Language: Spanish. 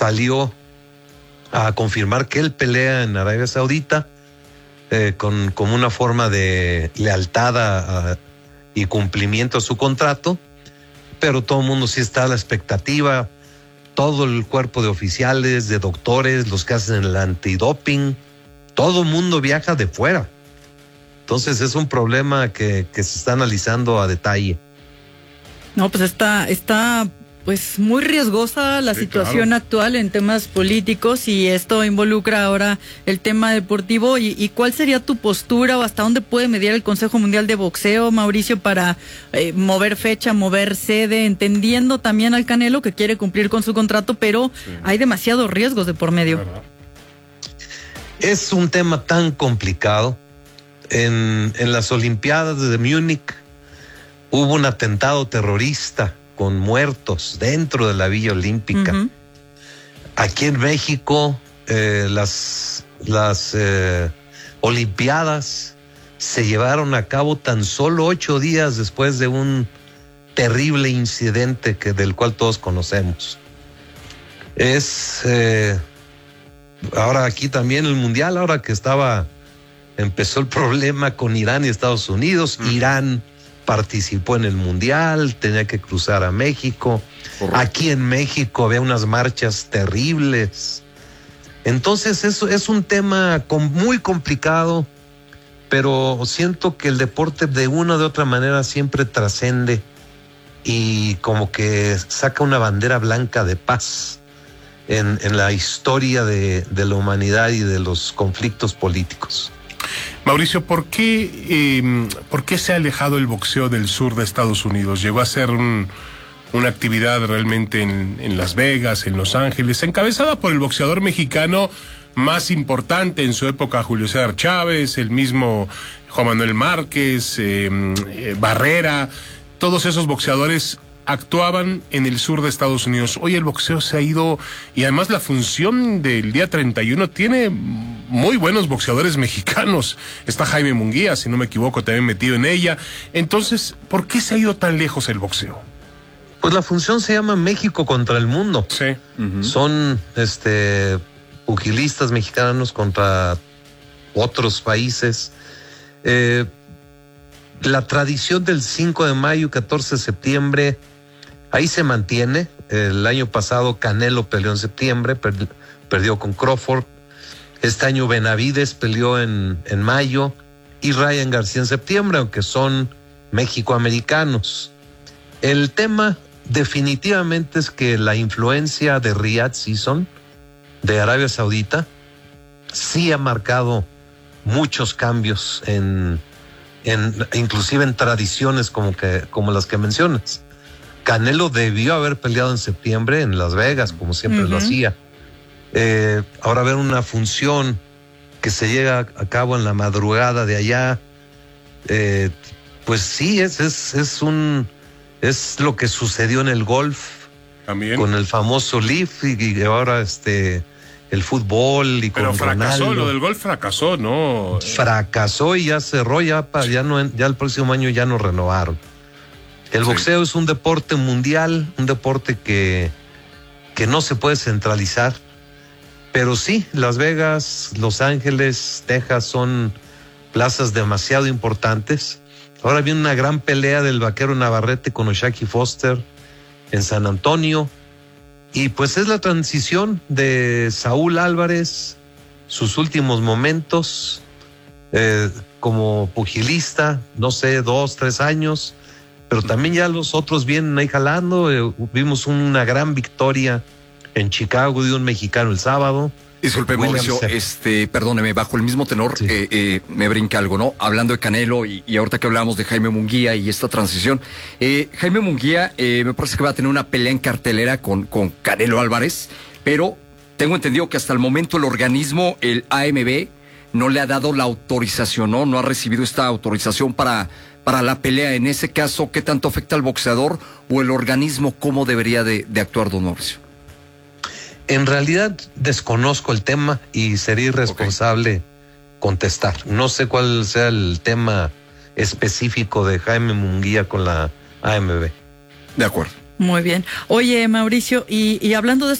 salió a confirmar que él pelea en Arabia Saudita como una forma de lealtad y cumplimiento a su contrato, pero todo el mundo sí está a la expectativa, todo el cuerpo de oficiales, de doctores, los que hacen el antidoping, todo el mundo viaja de fuera. Entonces es un problema que se está analizando a detalle. No, pues está pues muy riesgosa la situación actual en temas políticos, y esto involucra ahora el tema deportivo. ¿Y cuál sería tu postura o hasta dónde puede mediar el Consejo Mundial de Boxeo, Mauricio, para mover fecha, mover sede, entendiendo también al Canelo que quiere cumplir con su contrato, pero hay demasiados riesgos de por medio? Es un tema tan complicado. En las Olimpiadas de Múnich hubo un atentado terrorista con muertos dentro de la Villa Olímpica. Uh-huh. Aquí en México, las Olimpiadas se llevaron a cabo tan solo 8 días después de un terrible incidente del cual todos conocemos. Ahora aquí también el Mundial, ahora que empezó el problema con Irán y Estados Unidos. Uh-huh. Irán participó en el Mundial, tenía que cruzar a México. Correcto. Aquí en México había unas marchas terribles. Entonces eso es un tema muy complicado, pero siento que el deporte de una o de otra manera siempre trascende y como que saca una bandera blanca de paz en la historia de la humanidad y de los conflictos políticos. Mauricio, ¿por qué se ha alejado el boxeo del sur de Estados Unidos? Llegó a ser una actividad realmente en Las Vegas, en Los Ángeles, encabezada por el boxeador mexicano más importante en su época, Julio César Chávez, el mismo Juan Manuel Márquez, Barrera. Todos esos boxeadores actuaban en el sur de Estados Unidos. Hoy el boxeo se ha ido, y además la función del día 31 tiene muy buenos boxeadores mexicanos. Está Jaime Munguía, si no me equivoco, también metido en ella. Entonces, ¿por qué se ha ido tan lejos el boxeo? Pues la función se llama México contra el mundo. Sí. Uh-huh. Son pugilistas mexicanos contra otros países. La tradición del 5 de mayo, 14 de septiembre, ahí se mantiene. El año pasado Canelo peleó en septiembre, perdió con Crawford. Este año Benavides peleó en mayo y Ryan García en septiembre, aunque son mexicoamericanos. El tema definitivamente es que la influencia de Riyadh Season, de Arabia Saudita, sí ha marcado muchos cambios inclusive en tradiciones como las que mencionas. Canelo debió haber peleado en septiembre en Las Vegas, como siempre. Uh-huh. Lo hacía. Ahora ver una función que se llega a cabo en la madrugada de allá, pues sí, es lo que sucedió en el golf. También. Con el famoso Leaf y ahora el fútbol y con Ronaldo. Pero fracasó, lo del golf fracasó, ¿no? Fracasó y ya cerró, ya el próximo año ya no renovaron. El boxeo es un deporte mundial, un deporte que no se puede centralizar, pero sí, Las Vegas, Los Ángeles, Texas son plazas demasiado importantes. Ahora viene una gran pelea del vaquero Navarrete con O'Shaquie Foster en San Antonio. Y pues es la transición de Saúl Álvarez, sus últimos momentos como pugilista, no sé, 2, 3 años, pero también ya los otros vienen ahí jalando. Vimos una gran victoria en Chicago de un mexicano el sábado. Disculpe, Mauricio, perdóneme, bajo el mismo tenor, sí. Me brinca algo, ¿no? Hablando de Canelo y ahorita que hablamos de Jaime Munguía y esta transición, Jaime Munguía me parece que va a tener una pelea en cartelera con Canelo Álvarez, pero tengo entendido que hasta el momento el organismo, el AMB, no le ha dado la autorización, ¿no? No ha recibido esta autorización para la pelea. En ese caso, ¿qué tanto afecta al boxeador o el organismo? ¿Cómo debería de actuar, don Mauricio? En realidad desconozco el tema y sería irresponsable contestar. No sé cuál sea el tema específico de Jaime Munguía con la AMB. De acuerdo. Muy bien. Oye, Mauricio, y hablando de